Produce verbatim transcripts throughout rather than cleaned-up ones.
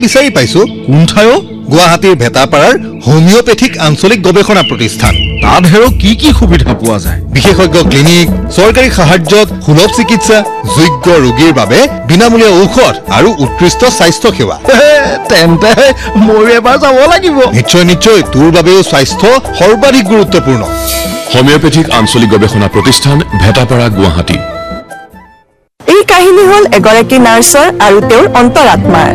বিচাৰি পাইছো কোন ঠাইও গুৱাহাটীৰ ভেটাপাৰাৰ হোমিওপেথিক আঞ্চলিক গৱেষণা প্ৰতিষ্ঠান তাত হেৰ কি কি সুবিধা পোৱা যায় বিশেষজ্ঞ ক্লিনিক চৰকাৰী সাহায্যত সুলভ চিকিৎসা যোগ্য ৰোগীৰ বাবে বিনামূলীয়া ঔষধ আৰু উৎকৃষ্ট স্বাস্থ্য সেৱা তেন্তে মই এবাৰ যাব লাগিব নিশ্চয় নিশ্চয় তোৰ বাবেও স্বাস্থ্য সৰ্বাধিক গুৰুত্বপূৰ্ণ হোমিওপেথিক আঞ্চলিক গৱেষণা প্ৰতিষ্ঠান ভেটাপাৰা গুৱাহাটী এই কাহিনী হল এগৰাকী নাৰ্ছৰ আৰু তেওঁৰ অন্তৰাত্মাৰ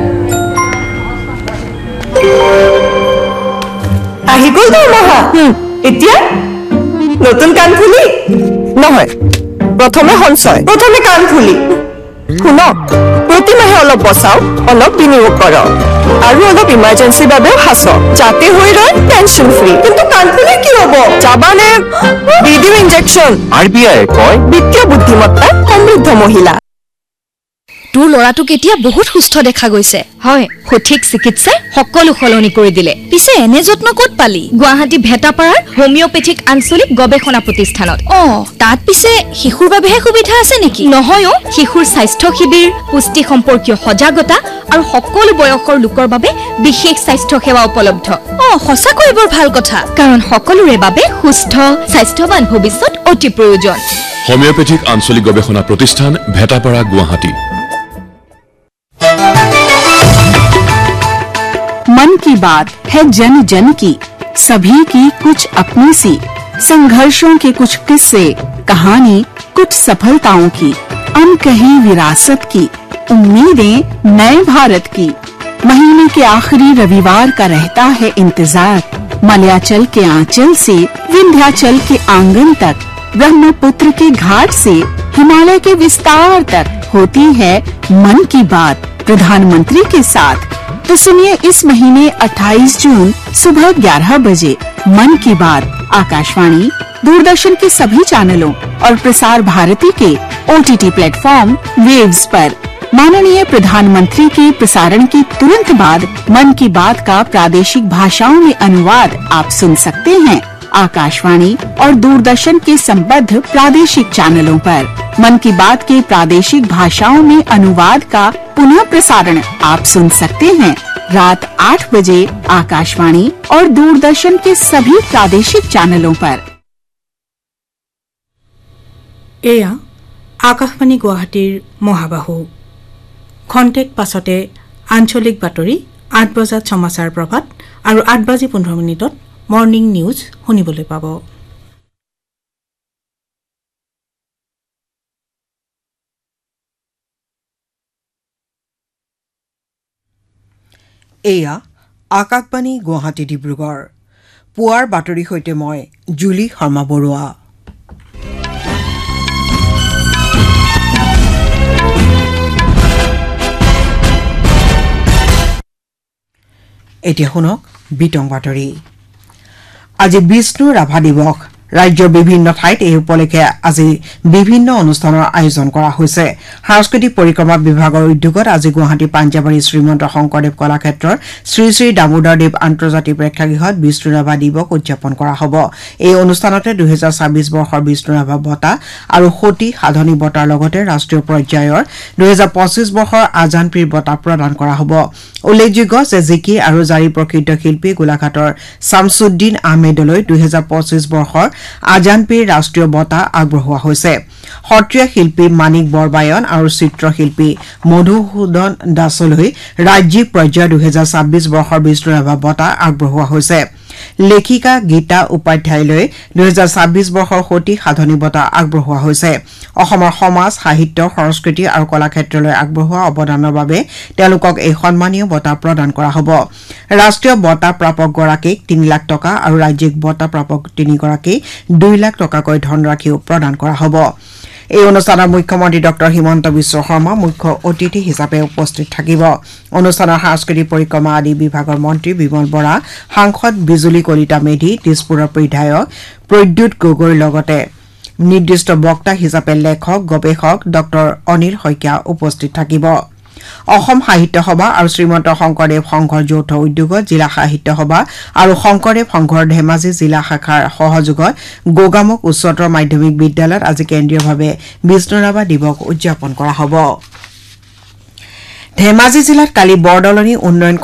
আহি গ'ল দৰমহা এতিয়া নতুন কাণফুলি নহয় প্ৰথমে সঞ্চয় প্ৰথমে কাণফুলি শুনক প্ৰতিমাহে অলপ বচাওক অলপ বিনিয়োগ কৰক আৰু অলপ ইমাৰ্জেঞ্চিৰ বাবেও সাঁচক যাতে হৈ ৰয় টেনশ্যন ফ্ৰী কিন্তু কাণফুলি কি হ'ব যাবানে দি দিম ইনজেকশ্যন আৰ বি আই কয় বিত্তীয় বুদ্ধিমত্তা সমৃদ্ধ মহিলা তোৰ লৰাটোক এতিয়া বহুত সুস্থ দেখা গৈছে হয় সঠিক চিকিৎসাই সকলো সলনি কৰি দিলে পিছে এনে যত্ন ক'ত পালি গুৱাহাটী ভেটাপাৰাৰ হোমিওপেথিক আঞ্চলিক গৱেষণা প্ৰতিষ্ঠানত অ তাত পিছে শিশুৰ বাবেহে সুবিধা আছে নেকি নহয়ও শিশুৰ স্বাস্থ্য শিবিৰ পুষ্টি সম্পৰ্কীয় সজাগতা আৰু সকলো বয়সৰ লোকৰ বাবে বিশেষ স্বাস্থ্য সেৱা উপলব্ধ অ সঁচাকৈ বৰ ভাল কথা কাৰণ সকলোৰে বাবে সুস্থ স্বাস্থ্যৱান ভৱিষ্যত অতি প্ৰয়োজন হোমিওপেথিক আঞ্চলিক গৱেষণা প্ৰতিষ্ঠান ভেটাপাৰা গুৱাহাটী मन की बात है जन जन की सभी की कुछ अपनी सी संघर्षों के कुछ किस्से कहानी कुछ सफलताओं की अनकही विरासत की उम्मीदें नए भारत की महीने के आखिरी रविवार का रहता है इंतजार मलयाचल के आंचल से विंध्याचल के आंगन तक ब्रह्मपुत्र के घाट से हिमालय के विस्तार तक होती है मन की बात प्रधानमंत्री के साथ तो सुनिए इस महीने अट्ठाईस जून सुबह ग्यारह बजे मन की बात आकाशवाणी दूरदर्शन के सभी चैनलों और प्रसार भारती के ओटीटी प्लेटफॉर्म वेव्स पर माननीय प्रधानमंत्री के प्रसारण के तुरंत बाद मन की बात का प्रादेशिक भाषाओं में अनुवाद आप सुन सकते हैं आकाशवाणी और दूरदर्शन के संबद्ध प्रादेशिक चैनलों पर मन की बात के प्रादेशिक भाषाओं में अनुवाद का पुनः प्रसारण आप सुन सकते हैं रात आठ बजे आकाशवाणी और दूरदर्शन के सभी प्रादेशिक चैनलों पर एया आकाशवाणी गुवाहाटीर महाबाहु खन्तेक पाछते आंचलिक बातरी आठ बजात समाचार प्रभात और आठ बाजी पंद्रह मिनिटत मर्निंग निউজ শুনিবলৈ পাব এয়া আকাশবাণী গুৱাহাটী ডিব্ৰুগড় পুৱাৰ বাতৰি সৈতে মই জুলি শৰ্মা বৰুৱা এতিয়া শুনক বিতং বাতৰি আজি বিষ্ণু ৰাভা দিৱস ৰাজ্যৰ বিভিন্ন ঠাইত এই উপলক্ষে আজি বিভিন্ন অনুষ্ঠানৰ আয়োজন কৰা হৈছে সাংস্কৃতিক পৰিক্ৰমা বিভাগৰ উদ্যোগত আজি গুৱাহাটী পাঞ্জাবাৰী শ্ৰীমন্ত শংকৰদেৱ কলাক্ষেত্ৰৰ শ্ৰী শ্ৰী দামোদৰ দেৱ আন্তৰ্জাতিক প্ৰেক্ষাগৃহত বিষ্ণু ৰাভা দিৱস উদযাপন কৰা হ'ব এই অনুষ্ঠানতে দুই হাজাৰ ছাব্বিছ বৰ্ষৰ বিষ্ণু ৰাভা বঁটা আৰু সতী সাধনী বঁটাৰ লগতে ৰাষ্ট্ৰীয় পৰ্যায়ৰ দুই হাজাৰ পঁচিছ বৰ্ষৰ আজান পীৰ বঁটা প্ৰদান কৰা হ'ব উল্লেখযোগ্য যে জিকি আৰু জাৰি প্ৰকৃত শিল্পী গোলাঘাটৰ শামছুদ্দিন আহমেদলৈ দুই হাজাৰ পঁচিছ বৰ্ষৰ আজান পীৰ ৰাষ্ট্ৰীয় বঁটা আগবঢ়োৱা হৈছে সত্ৰীয়া শিল্পী মানিক বৰবায়ন আৰু চিত্ৰশিল্পী মধুসূদন দাসলৈ ৰাজ্যিক পৰ্যায়ৰ দুই হাজাৰ ছাব্বিছ বৰ্ষৰ বিষ্ণু ৰাভা বঁটা আগবঢ়োৱা হৈছে লেখিকা গীতা উপাধ্যায়লৈ দুই হাজাৰ ছাব্বিছ বৰ্ষৰ সতী সাধনী বঁটা আগবঢ়োৱা হৈছে অসমৰ সমাজ সাহিত্য সংস্কৃতি আৰু কলা ক্ষেত্ৰলৈ আগবঢ়োৱা অৱদানৰ বাবে তেওঁলোকক এই সন্মানীয় বঁটা প্ৰদান কৰা হ'ব ৰাষ্ট্ৰীয় বঁটা প্ৰাপকগৰাকীক তিনি লাখ টকা আৰু ৰাজ্যিক বঁটা প্ৰাপক তিনিগৰাকীক দুই লাখ টকাকৈ ধনৰাশিও প্ৰদান কৰা হ'ব এই অনুষ্ঠানত মুখ্যমন্ত্ৰী ডক্টৰ হিমন্ত বিশ্ব শৰ্মা মুখ্য অতিথি হিচাপে উপস্থিত থাকিব অনুষ্ঠানৰ সাংস্কৃতিক পৰিক্ৰমা আদি বিভাগৰ মন্ত্ৰী বিমল বৰা সাংসদ বিজুলী কলিতা মেধি দিছপুৰৰ বিধায়ক প্ৰদ্যুৎ গগৈৰ লগতে নিৰ্দিষ্ট বক্তা হিচাপে লেখক গৱেষক ডক্টৰ অনিল শইকীয়া উপস্থিত থাকিব অসম সাহিত্য সভা আৰু শ্ৰীমন্ত শংকৰদেৱ সংঘৰ যৌথ উদ্যোগত জিলা সাহিত্য সভা আৰু শংকৰদেৱ সংঘৰ ধেমাজি জিলা শাখাৰ সহযোগত গোগামুখ উচ্চতৰ মাধ্যমিক বিদ্যালয়ত আজি কেন্দ্ৰীয়ভাৱে বিষ্ণু ৰাভা দিৱস উদযাপন কৰা হ'ব ধেমাজি জিলাত কালি বৰদলনি উন্নয়ন